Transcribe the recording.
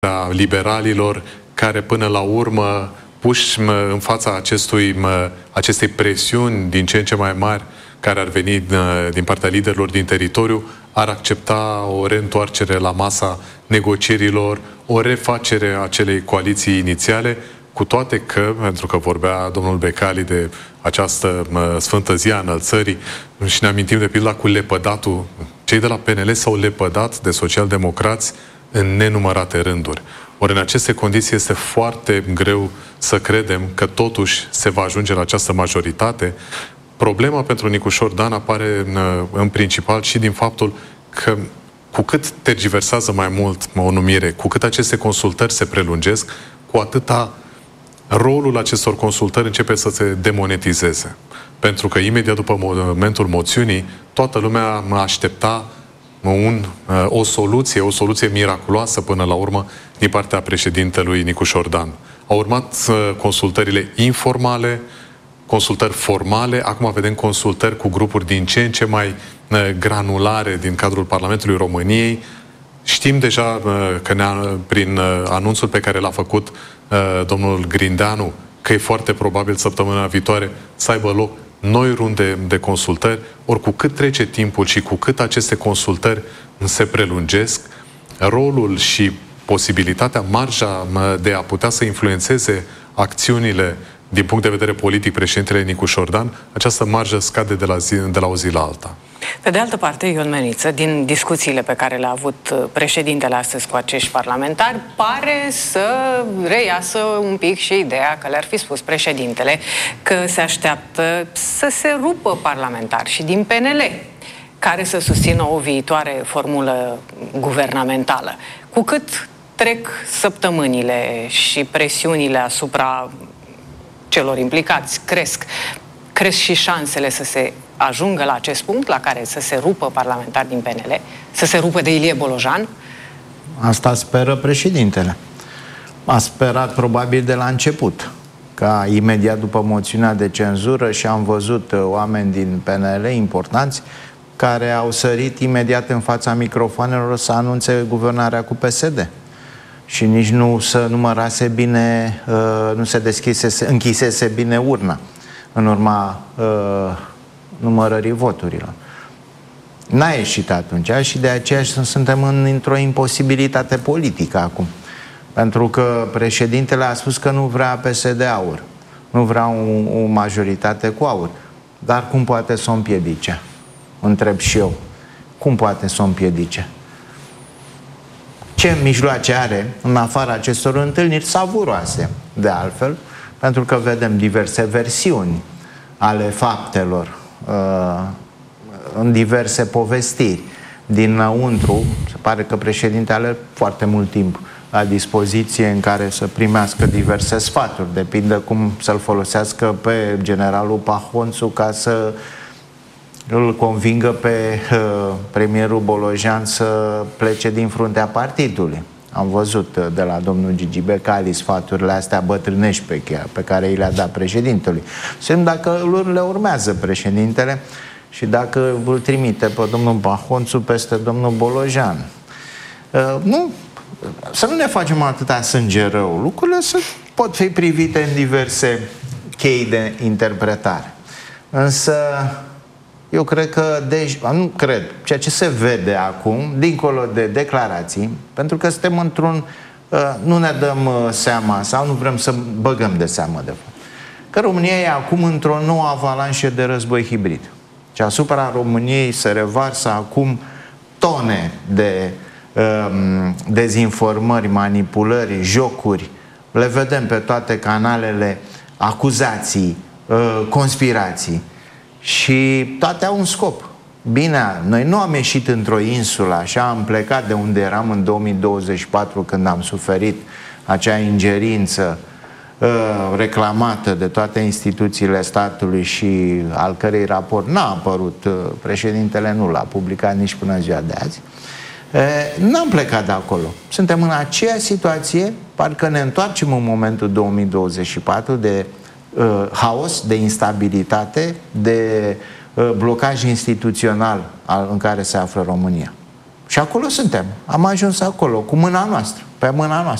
a liberalilor, care până la urmă, puși în fața acestei presiuni din ce în ce mai mari care ar veni din partea liderilor din teritoriu, ar accepta o reîntoarcere la masa negocierilor, o refacere a acelei coaliții inițiale, cu toate că, pentru că vorbea domnul Becali de această sfântă zi a înălțării și ne amintim de pildă cu lepădatul, cei de la PNL s-au lepădat de socialdemocrați în nenumărate rânduri. Ori în aceste condiții este foarte greu să credem că totuși se va ajunge la această majoritate. Problema pentru Nicușor Dan apare în principal și din faptul că cu cât tergiversează mai mult o numire, cu cât aceste consultări se prelungesc, cu atâta rolul acestor consultări începe să se demonetizeze. Pentru că imediat după momentul moțiunii, toată lumea aștepta o soluție miraculoasă până la urmă din partea președintelui Nicușor Dan. Au urmat consultările informale, consultări formale, acum vedem consultări cu grupuri din ce în ce mai granulare din cadrul Parlamentului României. Știm deja că prin anunțul pe care l-a făcut domnul Grindeanu, că e foarte probabil săptămâna viitoare să aibă loc noi runde de consultări, ori cu cât trece timpul și cu cât aceste consultări se prelungesc, rolul și posibilitatea, marja de a putea să influențeze acțiunile din punct de vedere politic președintele Nicușor Dan, această marjă scade de la o zi la alta. Pe de altă parte, Ion Meniță, din discuțiile pe care le-a avut președintele astăzi cu acești parlamentari, pare să reiasă un pic și ideea că le-ar fi spus președintele că se așteaptă să se rupă parlamentari și din PNL care să susțină o viitoare formulă guvernamentală. Cu cât trec săptămânile și presiunile asupra celor implicați cresc și șansele să se ajungă la acest punct la care să se rupă parlamentari din PNL, să se rupă de Ilie Bolojan? Asta speră președintele. A sperat probabil de la început, ca imediat după moțiunea de cenzură, și am văzut oameni din PNL importanți care au sărit imediat în fața microfonelor să anunțe guvernarea cu PSD. Și nici nu se numărase bine, nu se închisese bine urna în urma numărării voturilor. N-a ieșit atunci și de aceea suntem într-o imposibilitate politică acum. Pentru că președintele a spus că nu vrea PSD aur, nu vrea o majoritate cu aur. Dar cum poate să o împiedice? Întreb și eu. Cum poate să o împiedice? Ce mijloace are în afara acestor întâlniri savuroase, de altfel, pentru că vedem diverse versiuni ale faptelor în diverse povestiri dinăuntru. Se pare că președintele are foarte mult timp la dispoziție în care să primească diverse sfaturi. Depinde cum să-l folosească pe generalul Pahonțu ca să îl convingă pe premierul Bolojan să plece din fruntea partidului. Am văzut de la domnul Gigi Becali sfaturile astea bătrânești pe care i le-a dat președintelui. Semn dacă le urmează președintele și dacă îl trimite pe domnul Pahonțu peste domnul Bolojan. Să nu ne facem atâta sânge rău. Lucrurile pot fi privite în diverse chei de interpretare. Însă eu cred că, nu cred, ceea ce se vede acum, dincolo de declarații, pentru că suntem într-un, nu ne dăm seama sau nu vrem să băgăm de seamă, de fapt, că România e acum într-o nouă avalanșă de război hibrid. Și asupra României se revarsă acum tone de dezinformări, manipulări, jocuri. Le vedem pe toate canalele, acuzații, conspirații. Și toate au un scop. Bine, noi nu am ieșit într-o insulă, așa am plecat de unde eram în 2024 când am suferit acea ingerință reclamată de toate instituțiile statului și al cărei raport n-a apărut, președintele nu l-a publicat nici până ziua de azi. N-am plecat de acolo. Suntem în aceeași situație, parcă ne întoarcem în momentul 2024 de haos, de instabilitate, de blocaj instituțional în care se află România. Și acolo suntem. Am ajuns acolo, cu mâna noastră. pe mâna noastră.